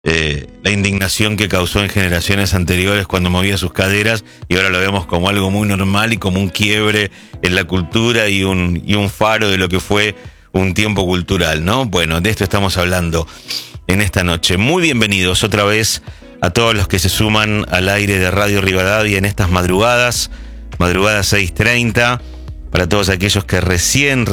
la indignación que causó en generaciones anteriores cuando movía sus caderas, y ahora lo vemos como algo muy normal y como un quiebre en la cultura y un faro de lo que fue un tiempo cultural, ¿no? Bueno, de esto estamos hablando en esta noche. Muy bienvenidos otra vez a todos los que se suman al aire de Radio Rivadavia en estas madrugadas 6:30, para todos aquellos que recién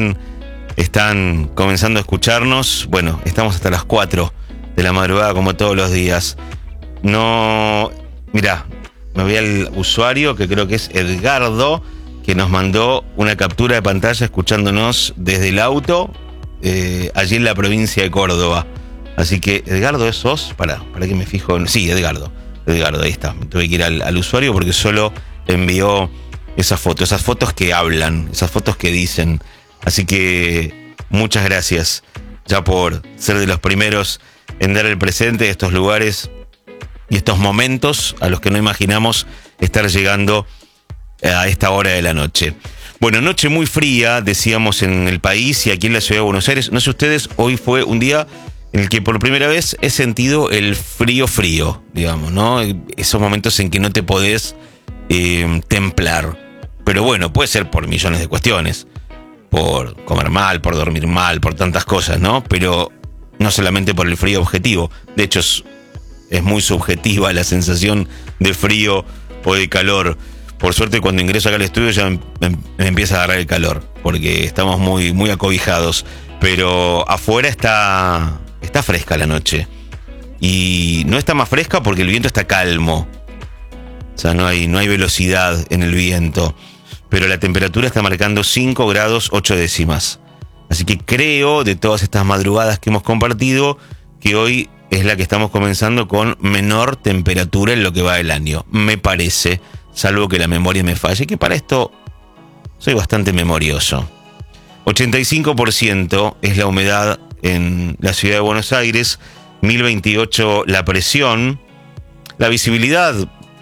están comenzando a escucharnos. Bueno, estamos hasta las 4 de la madrugada como todos los días. No, mirá, me voy al usuario que creo que es Edgardo, que nos mandó una captura de pantalla escuchándonos desde el auto, allí en la provincia de Córdoba. Así que, Edgardo, ¿es sos? Para que me fijo. Sí, Edgardo, ahí está. Tuve que ir al usuario porque solo envió esas fotos que hablan, esas fotos que dicen. Así que muchas gracias ya por ser de los primeros en dar el presente de estos lugares y estos momentos a los que no imaginamos estar llegando a esta hora de la noche. Bueno, noche muy fría, decíamos, en el país y aquí en la ciudad de Buenos Aires. No sé ustedes, hoy fue un día en el que por primera vez he sentido el frío, digamos, ¿no? Esos momentos en que no te podés templar. Pero bueno, puede ser por millones de cuestiones. Por comer mal, por dormir mal, por tantas cosas, ¿no? Pero no solamente por el frío objetivo. De hecho, es muy subjetiva la sensación de frío o de calor. Por suerte, cuando ingreso acá al estudio ya me empieza a agarrar el calor, porque estamos muy acobijados. Pero afuera está fresca la noche. Y no está más fresca porque el viento está calmo. O sea, no hay velocidad en el viento. Pero la temperatura está marcando 5 grados 8 décimas. Así que creo, de todas estas madrugadas que hemos compartido, que hoy es la que estamos comenzando con menor temperatura en lo que va del año. Me parece, salvo que la memoria me falle, que para esto soy bastante memorioso. 85% es la humedad en la ciudad de Buenos Aires, 1028 la presión, la visibilidad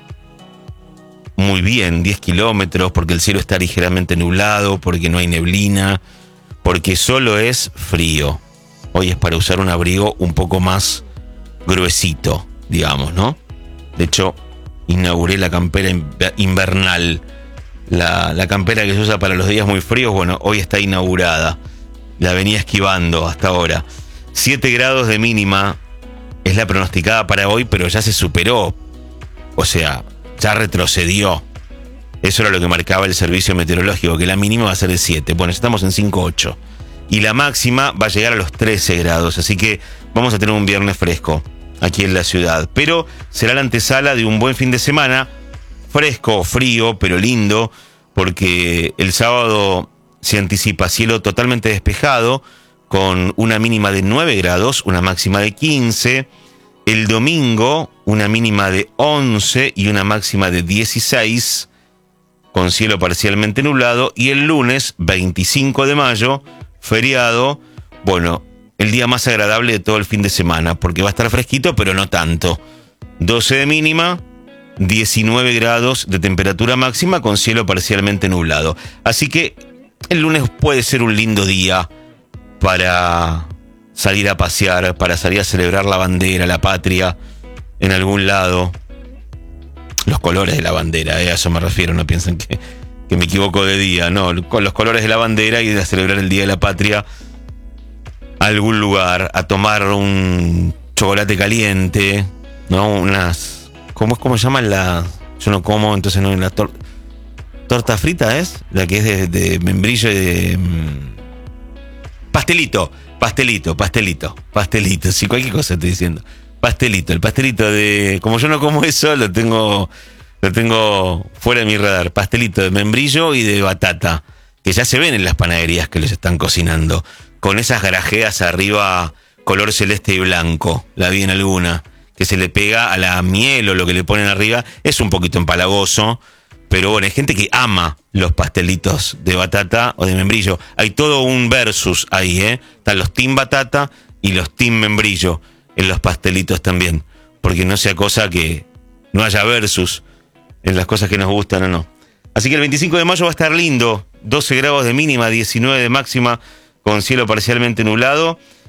muy bien, 10 kilómetros, porque el cielo está ligeramente nublado, porque no hay neblina, porque solo es frío. Hoy es para usar un abrigo un poco más gruesito, digamos, ¿no? De hecho, inauguré la campera invernal. La campera que se usa para los días muy fríos, bueno, hoy está inaugurada. La venía esquivando hasta ahora. 7 grados de mínima es la pronosticada para hoy, pero ya se superó. O sea, ya retrocedió. Eso era lo que marcaba el servicio meteorológico, que la mínima va a ser de 7. Bueno, estamos en 5,8. Y la máxima va a llegar a los 13 grados. Así que vamos a tener un viernes fresco aquí en la ciudad. Pero será la antesala de un buen fin de semana. Fresco, frío, pero lindo. Porque el sábado se anticipa cielo totalmente despejado, con una mínima de 9 grados, una máxima de 15. El domingo, una mínima de 11 y una máxima de 16, con cielo parcialmente nublado. Y el lunes, 25 de mayo, feriado, bueno, el día más agradable de todo el fin de semana, porque va a estar fresquito, pero no tanto. 12 de mínima, 19 grados de temperatura máxima, con cielo parcialmente nublado. Así que el lunes puede ser un lindo día para salir a pasear, para salir a celebrar la bandera, la patria, en algún lado. Los colores de la bandera, a eso me refiero, no piensen que me equivoco de día, no, con los colores de la bandera y a celebrar el Día de la Patria a algún lugar, a tomar un chocolate caliente, ¿no? Unas, ¿cómo se llama la? Yo no como, entonces no, la torta frita es, la que es de membrillo y de pastelito, sí, cualquier cosa estoy diciendo. El pastelito de, como yo no como eso, lo tengo fuera de mi radar. Pastelito de membrillo y de batata, que ya se ven en las panaderías que los están cocinando, con esas grajeas arriba color celeste y blanco. La vi en alguna, que se le pega a la miel o lo que le ponen arriba. Es un poquito empalagoso, pero bueno, hay gente que ama los pastelitos de batata o de membrillo. Hay todo un versus ahí, ¿eh? Están los team batata y los team membrillo en los pastelitos también, porque no sea cosa que no haya versus en las cosas que nos gustan o no. Así que el 25 de mayo va a estar lindo, 12 grados de mínima, 19 de máxima, con cielo parcialmente nublado.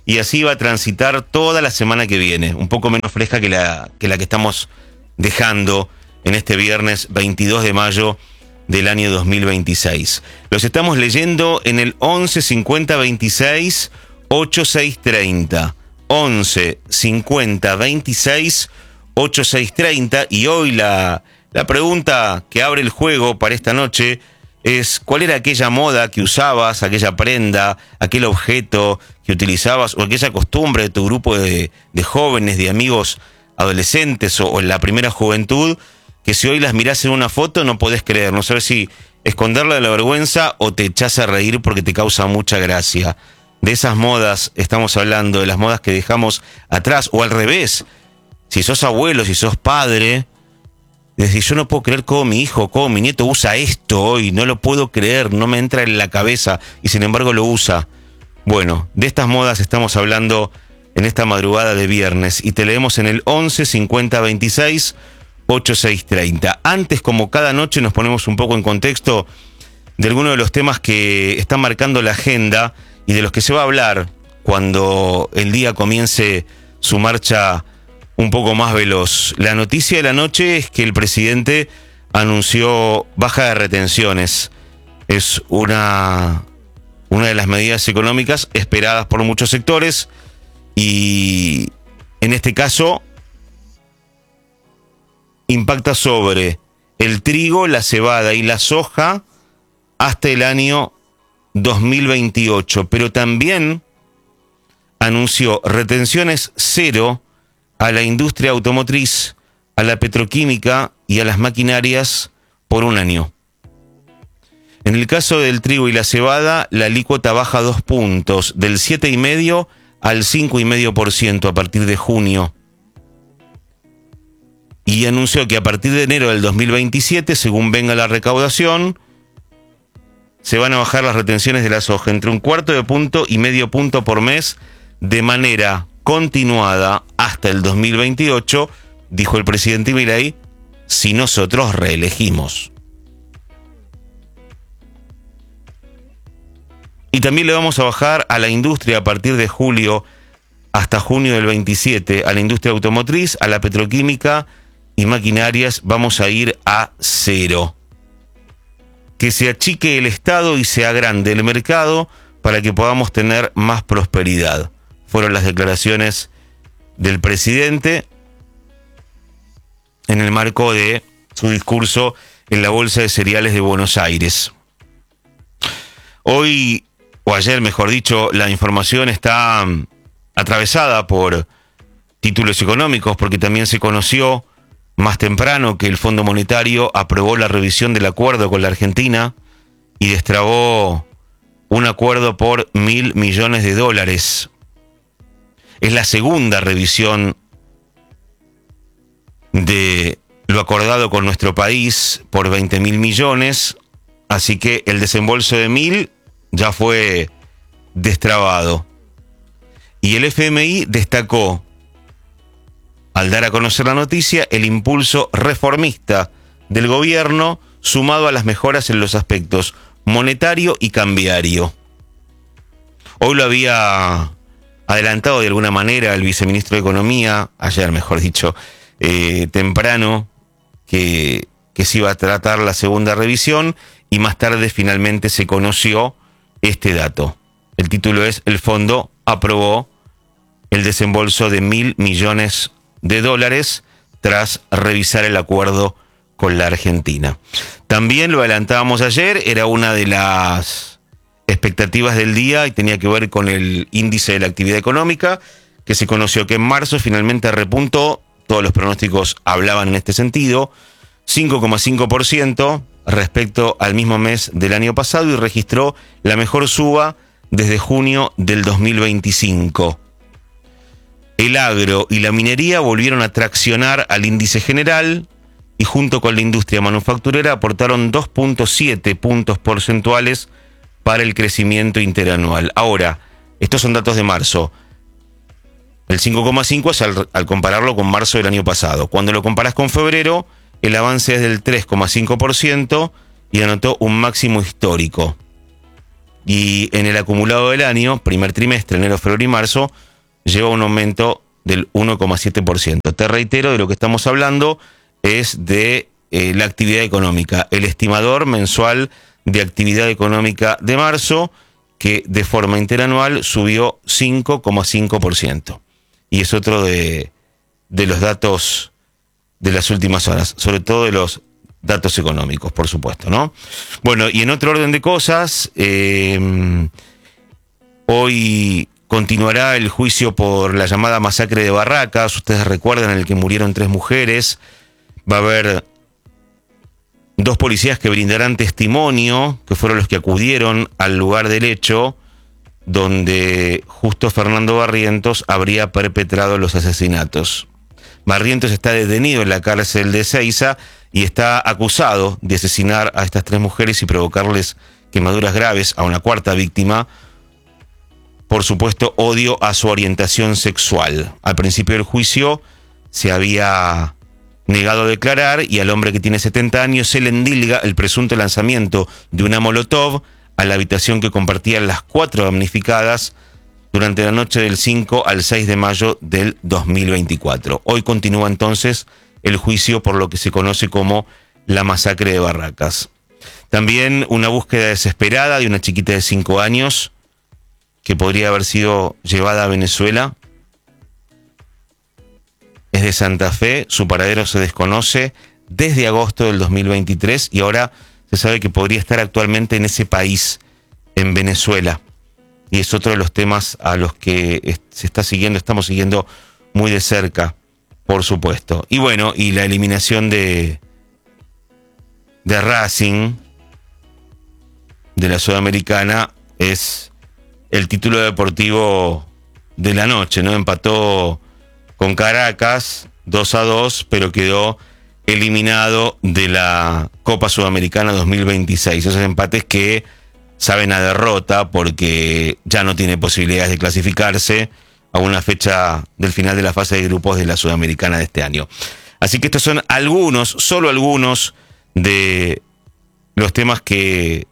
y así va a transitar toda la semana que viene, un poco menos fresca que la que estamos dejando en este viernes 22 de mayo del año 2026. Los estamos leyendo en el 11 50 26 8630. 11 50 26 8630. Y hoy la pregunta que abre el juego para esta noche es: ¿cuál era aquella moda que usabas, aquella prenda, aquel objeto que utilizabas o aquella costumbre de tu grupo de jóvenes, de amigos adolescentes o en la primera juventud, que si hoy las mirás en una foto no podés creer, no sabes si esconderla de la vergüenza o te echás a reír porque te causa mucha gracia? De esas modas estamos hablando, de las modas que dejamos atrás, o al revés. Si sos abuelo, si sos padre, decís: yo no puedo creer cómo mi hijo, cómo mi nieto usa esto hoy, no lo puedo creer, no me entra en la cabeza, y sin embargo lo usa. Bueno, de estas modas estamos hablando en esta madrugada de viernes, y te leemos en el 11 50 26 8630. Antes, como cada noche, nos ponemos un poco en contexto de algunos de los temas que están marcando la agenda y de los que se va a hablar cuando el día comience su marcha un poco más veloz. La noticia de la noche es que el presidente anunció baja de retenciones. Es una de las medidas económicas esperadas por muchos sectores, y en este caso impacta sobre el trigo, la cebada y la soja hasta el año 2028, pero también anunció retenciones cero a la industria automotriz, a la petroquímica y a las maquinarias por un año. En el caso del trigo y la cebada, la alícuota baja 2 puntos, del 7,5% al 5,5% a partir de junio. Y anunció que a partir de enero del 2027, según venga la recaudación, se van a bajar las retenciones de la soja entre 1/4 punto y medio punto por mes de manera continuada hasta el 2028, dijo el presidente Milei, si nosotros reelegimos. Y también le vamos a bajar a la industria a partir de julio hasta junio del 27, a la industria automotriz, a la petroquímica y maquinarias vamos a ir a 0. Que se achique el Estado y se agrande el mercado para que podamos tener más prosperidad. Fueron las declaraciones del presidente en el marco de su discurso en la Bolsa de Cereales de Buenos Aires. Hoy, o ayer mejor dicho, la información está atravesada por títulos económicos, porque también se conoció más temprano que el Fondo Monetario aprobó la revisión del acuerdo con la Argentina y destrabó un acuerdo por $1.000 millones. Es la segunda revisión de lo acordado con nuestro país por 20.000 millones, así que el desembolso de 1.000 ya fue destrabado. Y el FMI destacó, al dar a conocer la noticia, el impulso reformista del gobierno sumado a las mejoras en los aspectos monetario y cambiario. Hoy lo había adelantado de alguna manera el viceministro de Economía, ayer mejor dicho, temprano, que se iba a tratar la segunda revisión, y más tarde finalmente se conoció este dato. El título es: el fondo aprobó el desembolso de $1.000 millones tras revisar el acuerdo con la Argentina. También lo adelantábamos ayer, era una de las expectativas del día y tenía que ver con el índice de la actividad económica, que se conoció que en marzo finalmente repuntó, todos los pronósticos hablaban en este sentido, 5,5% respecto al mismo mes del año pasado, y registró la mejor suba desde junio del 2025. El agro y la minería volvieron a traccionar al índice general y junto con la industria manufacturera aportaron 2,7 puntos porcentuales para el crecimiento interanual. Ahora, estos son datos de marzo. El 5,5 es al compararlo con marzo del año pasado. Cuando lo comparas con febrero, el avance es del 3,5% y anotó un máximo histórico. y en el acumulado del año, primer trimestre, enero, febrero y marzo, lleva un aumento del 1,7%. Te reitero, de lo que estamos hablando es de la actividad económica, el estimador mensual de actividad económica de marzo, que de forma interanual subió 5,5%. Y es otro de los datos de las últimas horas, sobre todo de los datos económicos, por supuesto, ¿no? Bueno, y en otro orden de cosas, hoy continuará el juicio por la llamada masacre de Barracas. Ustedes recuerdan, en el que murieron 3 mujeres. Va a haber 2 policías que brindarán testimonio, que fueron los que acudieron al lugar del hecho, donde justo Fernando Barrientos habría perpetrado los asesinatos. Barrientos está detenido en la cárcel de Ezeiza y está acusado de asesinar a estas 3 mujeres y provocarles quemaduras graves a una 4ª víctima. Por supuesto, odio a su orientación sexual. Al principio del juicio se había negado a declarar y al hombre, que tiene 70 años, se le endilga el presunto lanzamiento de una molotov a la habitación que compartían las 4 damnificadas durante la noche del 5 al 6 de mayo del 2024. Hoy continúa entonces el juicio por lo que se conoce como la masacre de Barracas. También una búsqueda desesperada de una chiquita de 5 años que podría haber sido llevada a Venezuela. Es de Santa Fe, su paradero se desconoce desde agosto del 2023 y ahora se sabe que podría estar actualmente en ese país, en Venezuela. Y es otro de los temas a los que estamos siguiendo muy de cerca, por supuesto. Y bueno, y la eliminación de Racing, de la Sudamericana, es el título deportivo de la noche, ¿no? Empató con Caracas 2-2, pero quedó eliminado de la Copa Sudamericana 2026. Esos empates que saben a derrota porque ya no tiene posibilidades de clasificarse a una fecha del final de la fase de grupos de la Sudamericana de este año. Así que estos son solo algunos de los temas que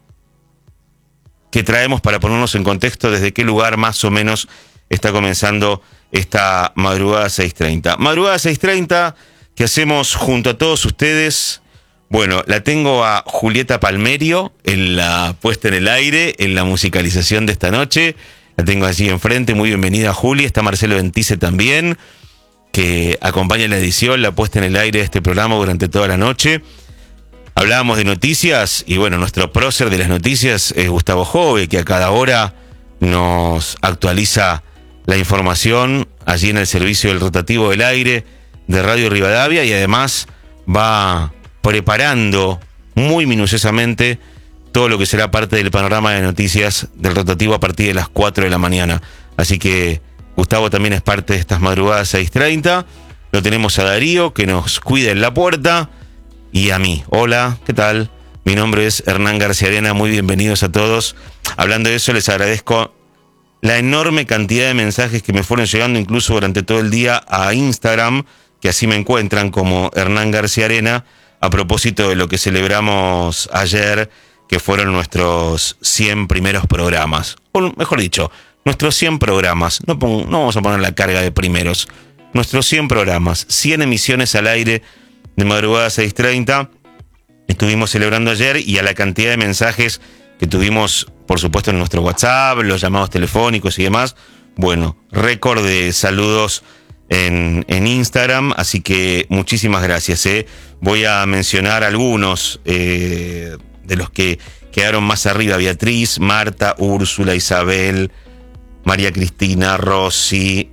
traemos para ponernos en contexto desde qué lugar más o menos está comenzando esta madrugada 6:30. Madrugada 6:30 que hacemos junto a todos ustedes. Bueno, la tengo a Julieta Palmerio en la puesta en el aire, en la musicalización de esta noche. La tengo allí enfrente. Muy bienvenida, Juli. Está Marcelo Bentice también, que acompaña la edición, la puesta en el aire de este programa durante toda la noche. Hablábamos de noticias y bueno, nuestro prócer de las noticias es Gustavo Jove, que a cada hora nos actualiza la información allí en el servicio del rotativo del aire de Radio Rivadavia y además va preparando muy minuciosamente todo lo que será parte del panorama de noticias del rotativo a partir de las 4 de la mañana. Así que Gustavo también es parte de estas madrugadas 6:30. Lo tenemos a Darío, que nos cuida en la puerta, y a mí. Hola, ¿qué tal? Mi nombre es Hernán García Arena, muy bienvenidos a todos. Hablando de eso, les agradezco la enorme cantidad de mensajes que me fueron llegando incluso durante todo el día a Instagram, que así me encuentran como Hernán García Arena, a propósito de lo que celebramos ayer, que fueron nuestros 100 primeros programas. O mejor dicho, nuestros 100 programas. No vamos a poner la carga de primeros. Nuestros 100 programas, 100 emisiones al aire de madrugada 6:30. Estuvimos celebrando ayer y a la cantidad de mensajes que tuvimos, por supuesto, en nuestro WhatsApp, los llamados telefónicos y demás. Bueno, récord de saludos en Instagram, así que muchísimas gracias. Voy a mencionar algunos de los que quedaron más arriba: Beatriz, Marta, Úrsula, Isabel, María Cristina, Rosy,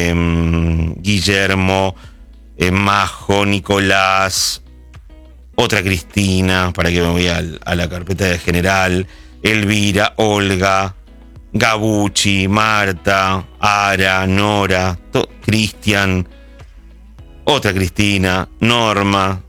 Guillermo, Majo, Nicolás, otra Cristina, para que me voy a la carpeta de general, Elvira, Olga, Gabucci, Marta, Ara, Nora, Cristian, otra Cristina, Norma,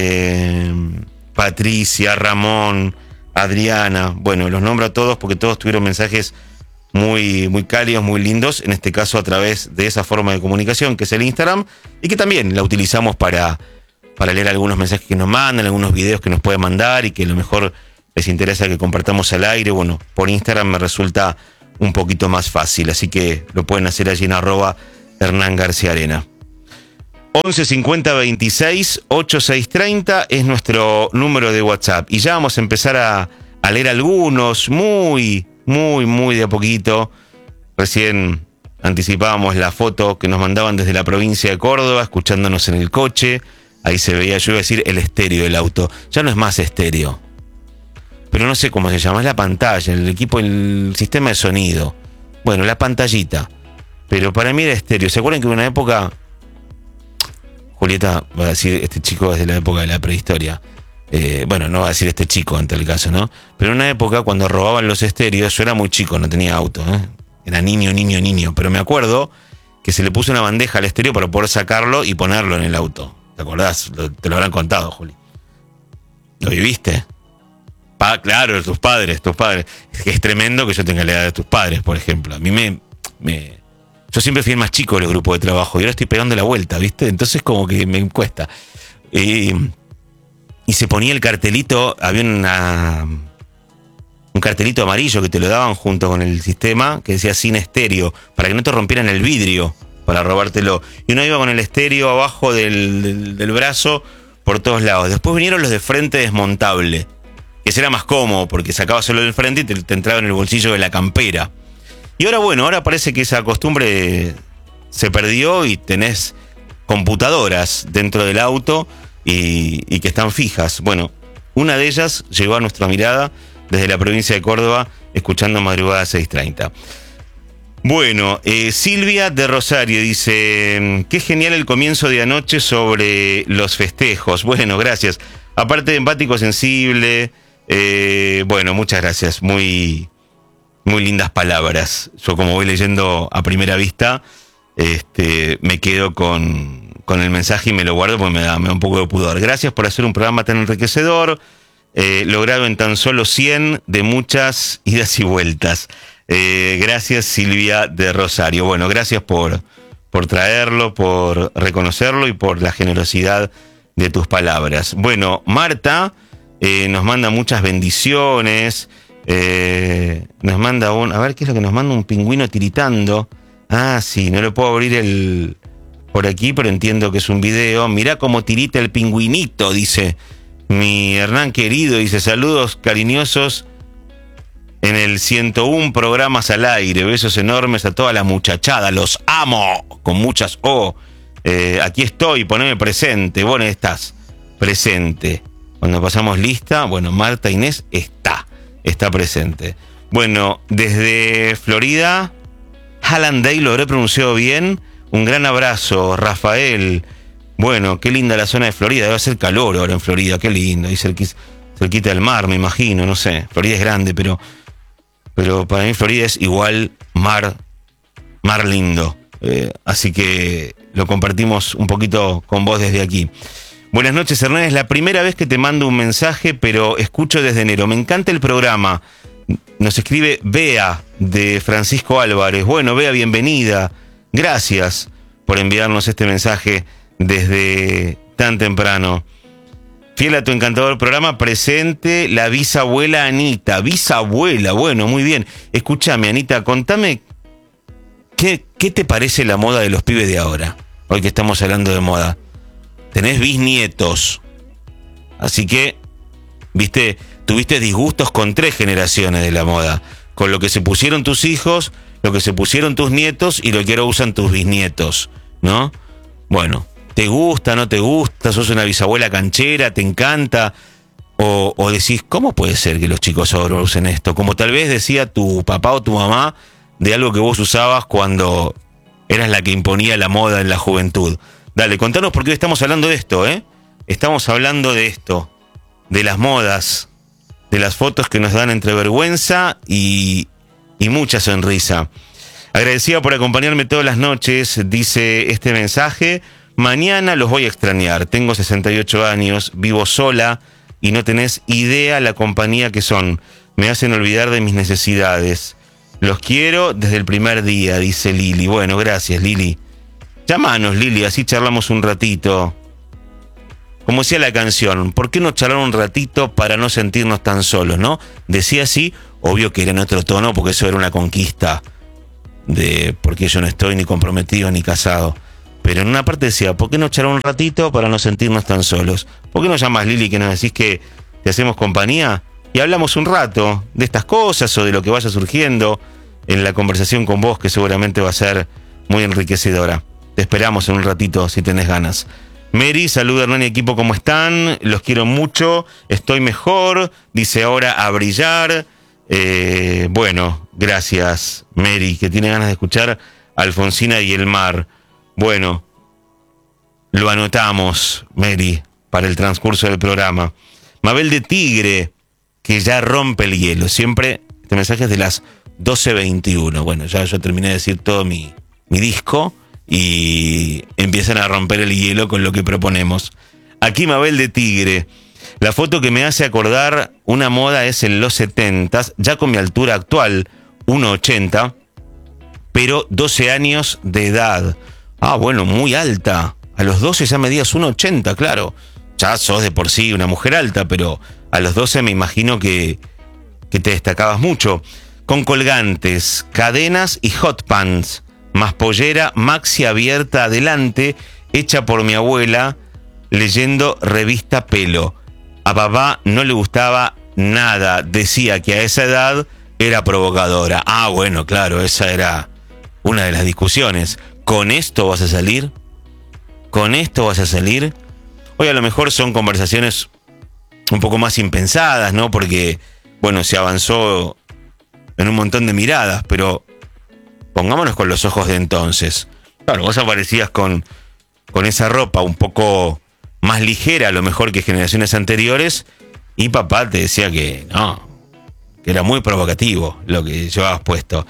Patricia, Ramón, Adriana. Bueno, los nombro a todos porque todos tuvieron mensajes muy, muy cálidos, muy lindos, en este caso a través de esa forma de comunicación que es el Instagram, y que también la utilizamos para leer algunos mensajes que nos mandan, algunos videos que nos pueden mandar y que a lo mejor les interesa que compartamos al aire, bueno, por Instagram me resulta un poquito más fácil, así que lo pueden hacer allí en @Hernán García Arena. 11 50 26 8630 es nuestro número de WhatsApp. Y ya vamos a empezar a leer algunos, muy de a poquito. Recién anticipábamos la foto que nos mandaban desde la provincia de Córdoba, escuchándonos en el coche. Ahí se veía, yo iba a decir, el estéreo del auto. Ya no es más estéreo. Pero no sé cómo se llama, es la pantalla, el sistema de sonido. Bueno, la pantallita. Pero para mí era estéreo. ¿Se acuerdan que en una época... Julieta va a decir, este chico es de la época de la prehistoria. Bueno, no va a decir este chico en tal caso, ¿no? Pero en una época cuando robaban los estéreos, yo era muy chico, no tenía auto, ¿eh? Era niño. Pero me acuerdo que se le puso una bandeja al estéreo para poder sacarlo y ponerlo en el auto. ¿Te acordás? Te lo habrán contado, Juli. ¿Lo viviste? Claro, tus padres. Es tremendo que yo tenga la edad de tus padres, por ejemplo. A mí yo siempre fui el más chico de los grupos de trabajo y ahora estoy pegando la vuelta, ¿viste? Entonces como que me cuesta. Y se ponía el cartelito, había un cartelito amarillo que te lo daban junto con el sistema que decía sin estéreo, para que no te rompieran el vidrio para robártelo. Y uno iba con el estéreo abajo del brazo por todos lados. Después vinieron los de frente desmontable, que ese era más cómodo porque sacabas solo del frente y te entraba en el bolsillo de la campera. Y ahora parece que esa costumbre se perdió y tenés computadoras dentro del auto y que están fijas. Bueno, una de ellas llegó a nuestra mirada desde la provincia de Córdoba, escuchando Madrugada 630. Bueno, Silvia de Rosario dice, qué genial el comienzo de anoche sobre los festejos. Bueno, gracias. Aparte de empático, sensible, bueno, muchas gracias. Muy lindas palabras. Yo como voy leyendo a primera vista, me quedo con el mensaje y me lo guardo porque me da un poco de pudor. Gracias por hacer un programa tan enriquecedor, logrado en tan solo 100 de muchas idas y vueltas. Gracias, Silvia de Rosario. Bueno, gracias por traerlo, por reconocerlo y por la generosidad de tus palabras. Bueno, Marta nos manda muchas bendiciones. Nos manda a ver qué es lo que nos manda, un pingüino tiritando. Ah, sí, no lo puedo abrir por aquí, pero entiendo que es un video. Mirá cómo tirita el pingüinito, dice mi Hernán querido, dice saludos cariñosos en el 101 programas al aire, besos enormes a toda la muchachada, los amo, con muchas O. Aquí estoy, poneme presente, vos estás presente. Cuando pasamos lista, bueno, Marta Inés está presente. Bueno, desde Florida, Hallandale, lo habré pronunciado bien. Un gran abrazo, Rafael. Bueno, qué linda la zona de Florida. Debe hacer calor ahora en Florida, qué lindo. Ahí cerquita del mar, me imagino, no sé. Florida es grande, pero para mí Florida es igual mar lindo. Así que lo compartimos un poquito con vos desde aquí. Buenas noches, Hernán. Es la primera vez que te mando un mensaje, pero escucho desde enero. Me encanta el programa. Nos escribe Bea, de Francisco Álvarez. Bueno, Bea, bienvenida. Gracias por enviarnos este mensaje desde tan temprano. Fiel a tu encantador programa, presente la bisabuela Anita. Bisabuela, bueno, muy bien. Escúchame, Anita, contame, ¿qué te parece la moda de los pibes de ahora? Hoy que estamos hablando de moda. Tenés bisnietos. Así que, viste, tuviste disgustos con 3 generaciones de la moda. Con lo que se pusieron tus hijos, lo que se pusieron tus nietos y lo que ahora usan tus bisnietos, ¿no? Bueno, ¿te gusta, no te gusta? ¿Sos una bisabuela canchera? ¿Te encanta? O decís, ¿cómo puede ser que los chicos ahora usen esto? Como tal vez decía tu papá o tu mamá de algo que vos usabas cuando eras la que imponía la moda en la juventud. Dale, contanos por qué estamos hablando de esto, ¿eh? Estamos hablando de esto, de las modas, de las fotos que nos dan entre vergüenza y mucha sonrisa. Agradecida por acompañarme todas las noches, dice este mensaje. Mañana los voy a extrañar. Tengo 68 años, vivo sola y no tenés idea la compañía que son. Me hacen olvidar de mis necesidades. Los quiero desde el primer día, dice Lili. Bueno, gracias, Lili. Llámanos, Lili, así charlamos un ratito. como decía la canción, ¿por qué no charlar un ratito para no sentirnos tan solos, no? Decía así, obvio que era en otro tono, porque eso era una conquista porque yo no estoy ni comprometido ni casado. Pero en una parte decía, ¿por qué no charlar un ratito para no sentirnos tan solos? ¿Por qué no llamas, Lili, que nos decís que te hacemos compañía? Y hablamos un rato de estas cosas o de lo que vaya surgiendo en la conversación con vos, que seguramente va a ser muy enriquecedora. Te esperamos en un ratito si tenés ganas. Mary, saluda Hernán y equipo, ¿cómo están? Los quiero mucho, estoy mejor, dice ahora a brillar. Bueno, gracias Mary, que tiene ganas de escuchar Alfonsina y el mar. Bueno, lo anotamos, Mary, para el transcurso del programa. Mabel de Tigre, que ya rompe el hielo. Siempre, este mensaje es de las 12:21. Bueno, ya yo terminé de decir todo mi disco y empiezan a romper el hielo con lo que proponemos. Aquí Mabel de Tigre. La foto que me hace acordar una moda es en los 70s, ya con mi altura actual, 1,80, pero 12 años de edad. Ah, bueno, muy alta. A los 12 ya medías 1,80, claro. Ya sos de por sí una mujer alta, pero a los 12 me imagino que te destacabas mucho. Con colgantes, cadenas y hot pants, más pollera maxi abierta adelante, hecha por mi abuela, leyendo revista Pelo. A papá no le gustaba nada, decía que a esa edad era provocadora. Ah, bueno, claro, esa era una de las discusiones. ¿Con esto vas a salir? ¿Con esto vas a salir? Hoy a lo mejor son conversaciones un poco más impensadas, ¿no? Porque, bueno, se avanzó en un montón de miradas, pero pongámonos con los ojos de entonces. Claro, vos aparecías con esa ropa un poco más ligera, a lo mejor que generaciones anteriores, y papá te decía que no, que era muy provocativo lo que llevabas puesto.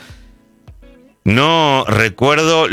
No recuerdo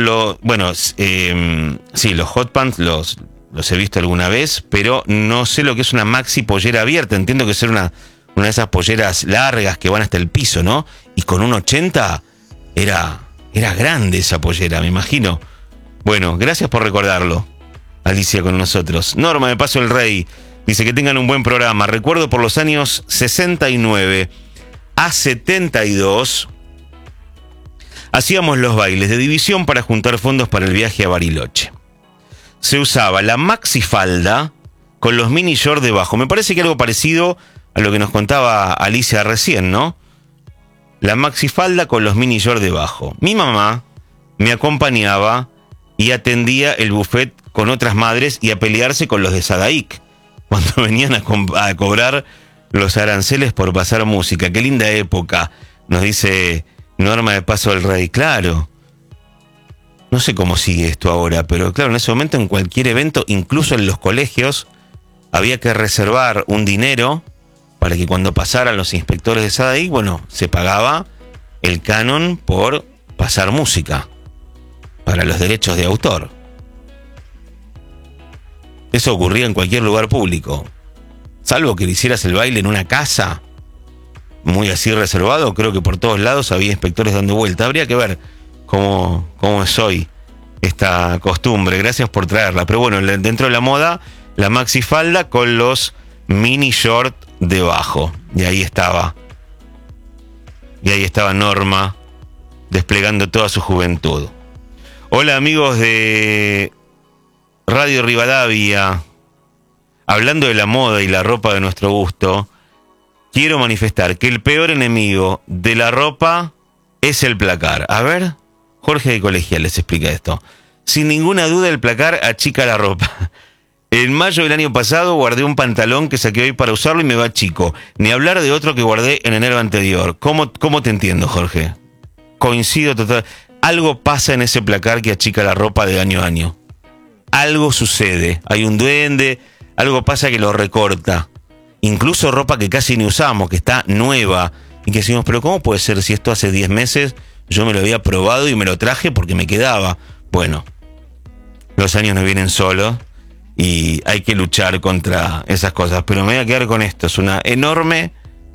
sí, los hot pants los he visto alguna vez, pero no sé lo que es una maxi pollera abierta. Entiendo que es una de esas polleras largas que van hasta el piso, ¿no? Y con un 80 era grande esa pollera, me imagino. Bueno, gracias por recordarlo, Alicia, con nosotros. Norma de Paso el Rey dice que tengan un buen programa. Recuerdo por los años 69 a 72 hacíamos los bailes de división para juntar fondos para el viaje a Bariloche. Se usaba la maxifalda con los mini shorts debajo. Me parece que algo parecido a lo que nos contaba Alicia recién, ¿no? La maxifalda con los mini shorts debajo. Mi mamá me acompañaba y atendía el buffet con otras madres y a pelearse con los de Sadaic cuando venían a cobrar los aranceles por pasar música. Qué linda época, nos dice Norma de Paso del Rey. Claro, no sé cómo sigue esto ahora, pero claro, en ese momento en cualquier evento, incluso en los colegios, había que reservar un dinero para que cuando pasaran los inspectores de Sadaic, bueno, se pagaba el canon por pasar música para los derechos de autor. Eso ocurría en cualquier lugar público. Salvo que le hicieras el baile en una casa, muy así reservado, creo que por todos lados había inspectores dando vuelta. Habría que ver cómo es hoy esta costumbre. Gracias por traerla. Pero bueno, dentro de la moda, la maxifalda con los mini short debajo. Y ahí estaba Norma desplegando toda su juventud. Hola amigos de Radio Rivadavia. Hablando de la moda y la ropa de nuestro gusto, quiero manifestar que el peor enemigo de la ropa es el placar. A ver, Jorge de Colegial les explica esto. Sin ninguna duda el placar achica la ropa. En mayo del año pasado guardé un pantalón que saqué hoy para usarlo y me va chico. Ni hablar de otro que guardé en enero anterior. ¿Cómo te entiendo, Jorge? Coincido total. Algo pasa en ese placar que achica la ropa de año a año. Algo sucede. Hay un duende, algo pasa que lo recorta. Incluso ropa que casi ni usamos, que está nueva. Y que decimos, pero ¿cómo puede ser si esto hace 10 meses yo me lo había probado y me lo traje porque me quedaba? Bueno, los años no vienen solos y hay que luchar contra esas cosas. Pero me voy a quedar con esto. Es una enorme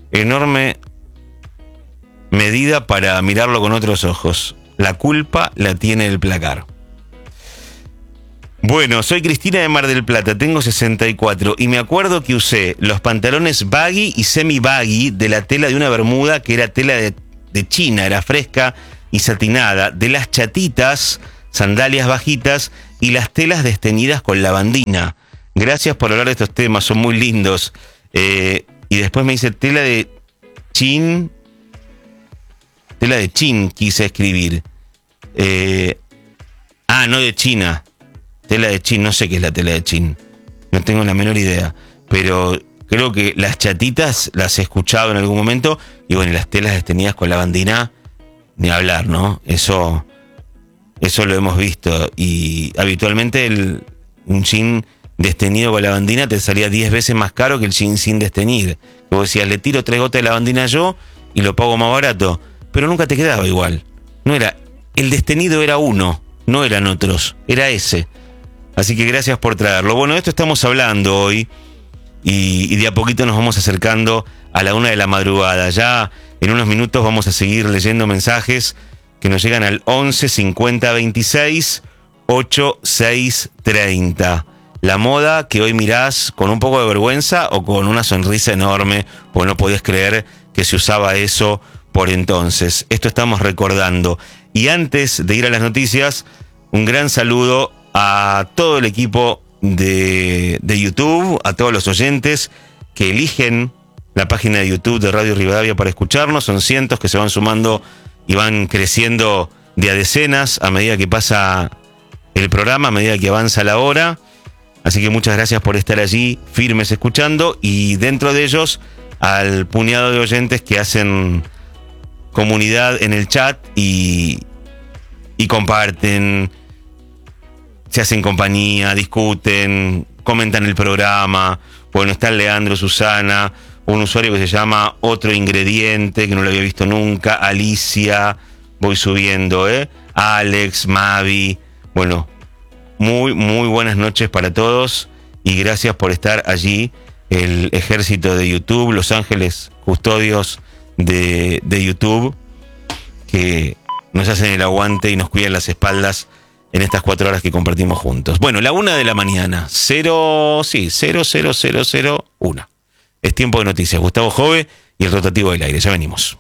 medida para mirarlo con otros ojos. La culpa la tiene el placar. Bueno, soy Cristina de Mar del Plata, tengo 64 y me acuerdo que usé los pantalones baggy y semi-baggy de la tela de una bermuda que era tela de China, era fresca y satinada, de las chatitas, sandalias bajitas y las telas desteñidas con lavandina. Gracias por hablar de estos temas, son muy lindos. Y después me dice tela de chin, quise escribir. No de China. Tela de chin, no sé qué es la tela de chin. No tengo la menor idea. Pero creo que las chatitas las he escuchado en algún momento. Y bueno, las telas desteñidas con lavandina, ni hablar, ¿no? Eso lo hemos visto. Y habitualmente un jean desteñido con lavandina te salía 10 veces más caro que el jean sin desteñir. Vos decías, le tiro 3 gotas de lavandina yo y lo pago más barato. Pero nunca te quedaba igual. No era, el desteñido era uno, no eran otros, era ese. Así que gracias por traerlo. Bueno, de esto estamos hablando hoy y de a poquito nos vamos acercando a la 1 de la madrugada. Ya en unos minutos vamos a seguir leyendo mensajes que nos llegan al 11 50 26 86 30. La moda que hoy mirás con un poco de vergüenza o con una sonrisa enorme, porque no podías creer que se usaba eso por entonces. Esto estamos recordando. Y antes de ir a las noticias, un gran saludo a todo el equipo de YouTube, a todos los oyentes que eligen la página de YouTube de Radio Rivadavia para escucharnos. Son cientos que se van sumando y van creciendo de a decenas a medida que pasa el programa, a medida que avanza la hora. Así que muchas gracias por estar allí firmes escuchando, y dentro de ellos al puñado de oyentes que hacen comunidad en el chat y comparten, se hacen compañía, discuten, comentan el programa. Bueno, está Leandro, Susana, un usuario que se llama Otro Ingrediente, que no lo había visto nunca, Alicia, voy subiendo, Alex, Mavi. Bueno, muy, muy buenas noches para todos y gracias por estar allí. El ejército de YouTube, los ángeles custodios de YouTube, que nos hacen el aguante y nos cuidan las espaldas en estas 4 horas que compartimos juntos. Bueno, la 1 de la mañana, 000001. Es tiempo de noticias. Gustavo Jove y el rotativo del aire. Ya venimos.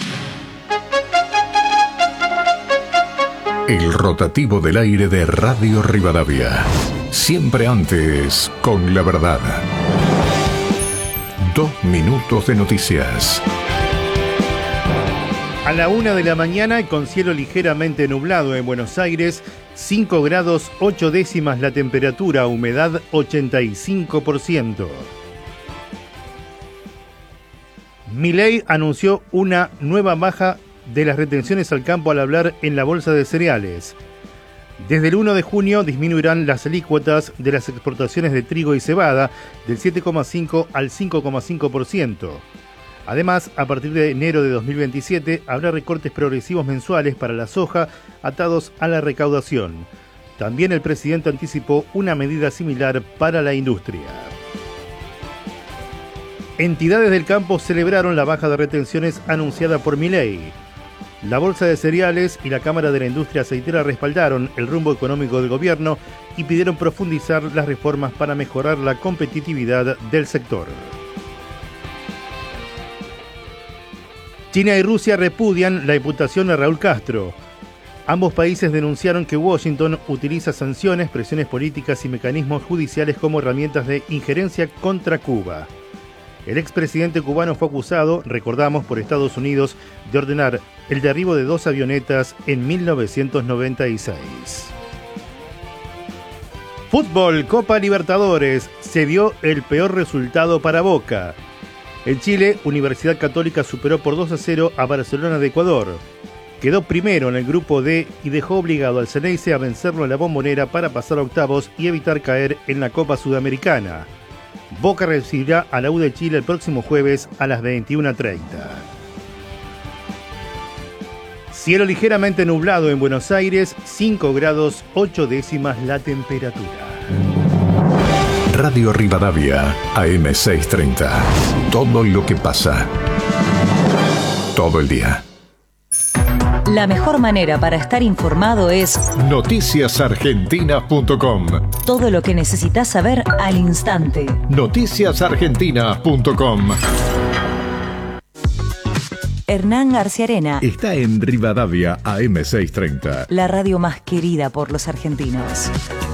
El rotativo del aire de Radio Rivadavia. Siempre antes con la verdad. 2 minutos de noticias. A la 1 de la mañana, con cielo ligeramente nublado en Buenos Aires, 5 grados 8 décimas la temperatura, humedad 85%. Milei anunció una nueva baja de las retenciones al campo al hablar en la bolsa de cereales. Desde el 1 de junio disminuirán las alícuotas de las exportaciones de trigo y cebada del 7,5 al 5,5%. Además, a partir de enero de 2027 habrá recortes progresivos mensuales para la soja atados a la recaudación. También el presidente anticipó una medida similar para la industria. Entidades del campo celebraron la baja de retenciones anunciada por Milei. La Bolsa de Cereales y la Cámara de la Industria Aceitera respaldaron el rumbo económico del gobierno y pidieron profundizar las reformas para mejorar la competitividad del sector. China y Rusia repudian la imputación a Raúl Castro. Ambos países denunciaron que Washington utiliza sanciones, presiones políticas y mecanismos judiciales como herramientas de injerencia contra Cuba. El expresidente cubano fue acusado, recordamos, por Estados Unidos de ordenar el derribo de 2 avionetas en 1996. Fútbol, Copa Libertadores, se dio el peor resultado para Boca. En Chile, Universidad Católica superó por 2-0 a Barcelona de Ecuador. Quedó primero en el grupo D y dejó obligado al Ceneice a vencerlo en la Bombonera para pasar a octavos y evitar caer en la Copa Sudamericana. Boca recibirá a la U de Chile el próximo jueves a las 21:30. Cielo ligeramente nublado en Buenos Aires, 5 grados 8 décimas la temperatura. Radio Rivadavia, AM 630. Todo lo que pasa. Todo el día. La mejor manera para estar informado es noticiasargentinas.com. todo lo que necesitas saber al instante. noticiasargentinas.com. Hernán García Arena, Está en Rivadavia AM 630. la radio más querida por los argentinos.